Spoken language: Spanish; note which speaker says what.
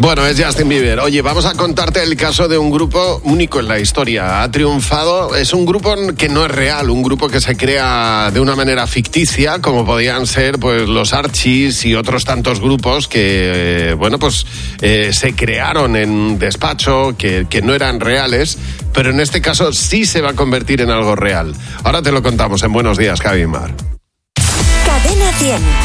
Speaker 1: Bueno, es Justin Bieber. Oye, vamos a contarte el caso de un grupo único en la historia. Ha triunfado, es un grupo que no es real, un grupo que se crea de una manera ficticia, como podían ser pues los Archies y otros tantos grupos que, se crearon en un despacho, que no eran reales, pero en este caso sí se va a convertir en algo real. Ahora te lo contamos en Buenos Días, Javi Mar.
Speaker 2: Cadena 100.